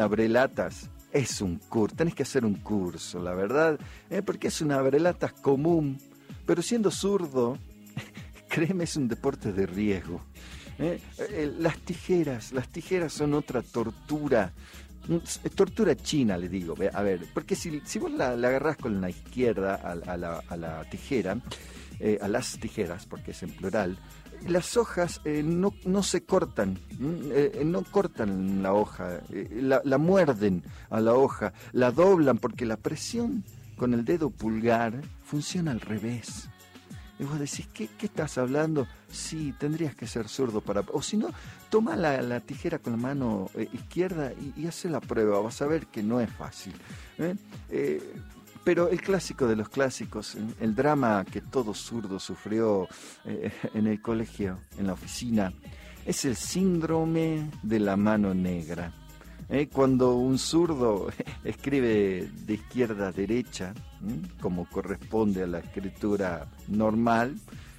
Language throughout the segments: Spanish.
abrelatas es un curso, tenés que hacer un curso, la verdad, porque es una abrelatas común, pero siendo zurdo, créeme, es un deporte de riesgo. Las tijeras son otra tortura. Tortura china, le digo. A ver, porque si vos la agarrás con la izquierda a la tijera, a las tijeras, porque es en plural, las hojas no se cortan, no cortan la hoja, la muerden a la hoja, la doblan, porque la presión con el dedo pulgar funciona al revés. Y vos decís, ¿qué estás hablando? Sí, tendrías que ser zurdo para... O si no, toma la tijera con la mano izquierda y hace la prueba. Vas a ver que no es fácil. Pero el clásico de los clásicos, el drama que todo zurdo sufrió en el colegio, en la oficina, es el síndrome de la mano negra. Cuando un zurdo escribe de izquierda a derecha, como corresponde a la escritura normal,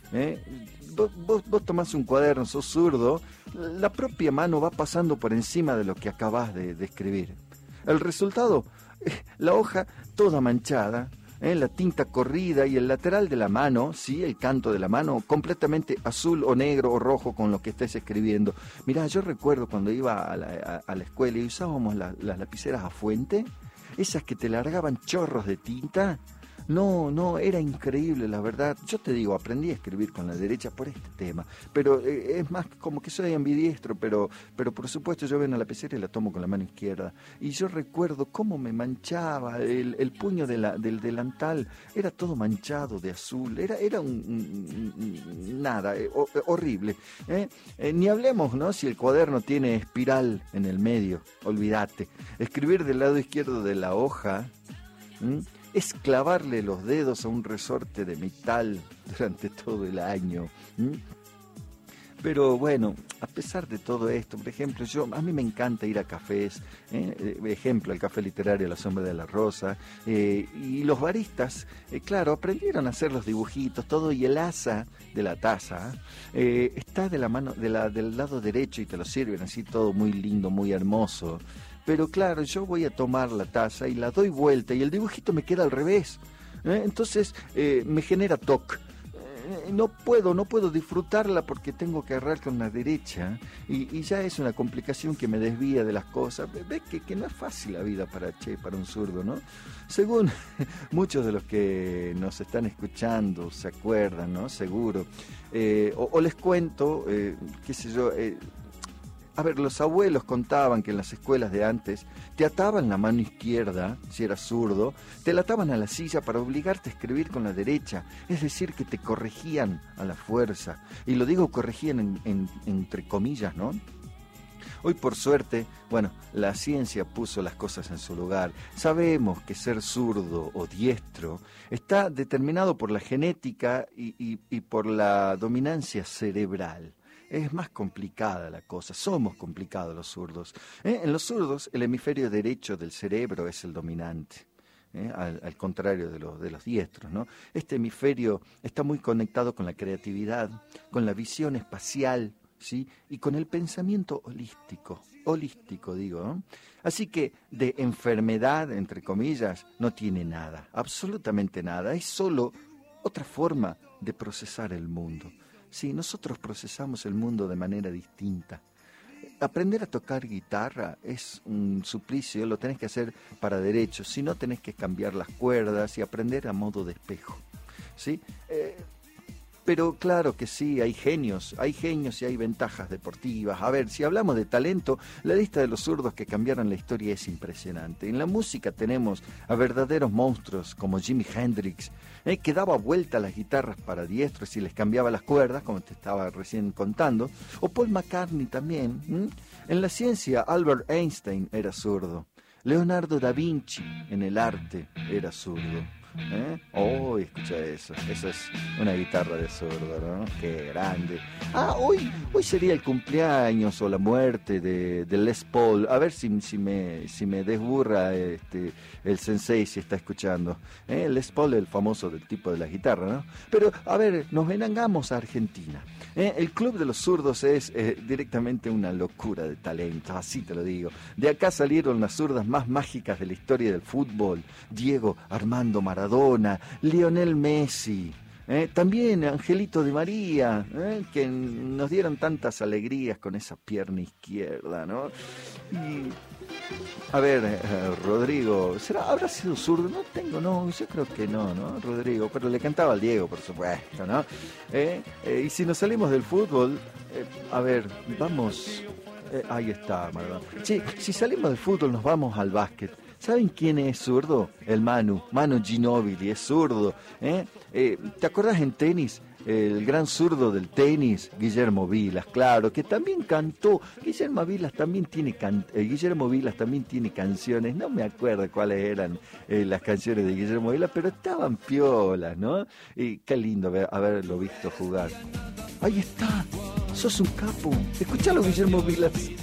vos tomás un cuaderno, sos zurdo, la propia mano va pasando por encima de lo que acabás de escribir. El resultado, la hoja toda manchada, la tinta corrida y el lateral de la mano, sí, el canto de la mano, completamente azul o negro o rojo con lo que estés escribiendo. Mirá, yo recuerdo cuando iba a la escuela y usábamos las lapiceras a fuente, esas que te largaban chorros de tinta. No, era increíble, la verdad. Yo te digo, aprendí a escribir con la derecha por este tema, pero es más como que soy ambidiestro, pero por supuesto yo veo una lapicera y la tomo con la mano izquierda. Y yo recuerdo cómo me manchaba el puño del delantal, era todo manchado de azul, era nada, horrible. Ni hablemos, ¿no? Si el cuaderno tiene espiral en el medio, olvídate. Escribir del lado izquierdo de la hoja... es clavarle los dedos a un resorte de metal durante todo el año. Pero bueno, a pesar de todo esto, por ejemplo, a mí me encanta ir a cafés, ejemplo, el café literario La Sombra de la Rosa, y los baristas, claro, aprendieron a hacer los dibujitos, todo, y el asa de la taza está de la mano, del lado derecho, y te lo sirven así todo muy lindo, muy hermoso. Pero claro, yo voy a tomar la taza y la doy vuelta y el dibujito me queda al revés. Entonces me genera toque. No puedo disfrutarla porque tengo que agarrar con la derecha y ya es una complicación que me desvía de las cosas. Ves que no es fácil la vida para un zurdo, ¿no? Según muchos de los que nos están escuchando se acuerdan, ¿no? Seguro. O les cuento, qué sé yo... A ver, los abuelos contaban que en las escuelas de antes te ataban la mano izquierda, si eras zurdo, te la ataban a la silla para obligarte a escribir con la derecha, es decir, que te corregían a la fuerza. Y lo digo corregían entre comillas, ¿no? Hoy, por suerte, bueno, la ciencia puso las cosas en su lugar. Sabemos que ser zurdo o diestro está determinado por la genética y por la dominancia cerebral. Es más complicada la cosa, somos complicados los zurdos. En los zurdos, el hemisferio derecho del cerebro es el dominante, al contrario de los diestros, ¿no? Este hemisferio está muy conectado con la creatividad, con la visión espacial, ¿sí? Y con el pensamiento holístico digo, ¿no? Así que de enfermedad, entre comillas, no tiene nada, absolutamente nada, es solo otra forma de procesar el mundo. Sí, nosotros procesamos el mundo de manera distinta. Aprender a tocar guitarra es un suplicio, lo tenés que hacer para derecho, si no tenés que cambiar las cuerdas y aprender a modo de espejo, ¿sí? Pero claro que sí, hay genios y hay ventajas deportivas. A ver, si hablamos de talento, la lista de los zurdos que cambiaron la historia es impresionante. En la música tenemos a verdaderos monstruos como Jimi Hendrix, que daba vuelta a las guitarras para diestros y les cambiaba las cuerdas, como te estaba recién contando, o Paul McCartney también. En la ciencia, Albert Einstein era zurdo. Leonardo da Vinci en el arte era zurdo. Oh, escucha eso. Eso es una guitarra de zurdo, ¿no? Qué grande. Ah, hoy sería el cumpleaños o la muerte de Les Paul. A ver si me desburra el sensei si está escuchando. Les Paul, el famoso del tipo de la guitarra, ¿no? Pero, a ver, nos venangamos a Argentina. El Club de los Zurdos es directamente una locura de talento, así te lo digo. De acá salieron las zurdas más mágicas de la historia del fútbol. Diego Armando Maradona, Lionel Messi, también Angelito Di María, que nos dieron tantas alegrías con esa pierna izquierda, ¿no? Y, a ver, Rodrigo, ¿habrá sido zurdo? Yo creo que no, Rodrigo, pero le cantaba al Diego, por supuesto, ¿no? Y si nos salimos del fútbol, a ver, vamos, ahí está, Maradona. Sí, si salimos del fútbol nos vamos al básquet. ¿Saben quién es zurdo? El Manu Ginóbili, es zurdo. ¿Te acordás en tenis? El gran zurdo del tenis, Guillermo Vilas, claro, que también cantó. Guillermo Vilas también tiene canciones, no me acuerdo cuáles eran las canciones de Guillermo Vilas, pero estaban piolas, ¿no? Y qué lindo haberlo visto jugar. Ahí está, sos un capo. Escuchalo, Guillermo Vilas.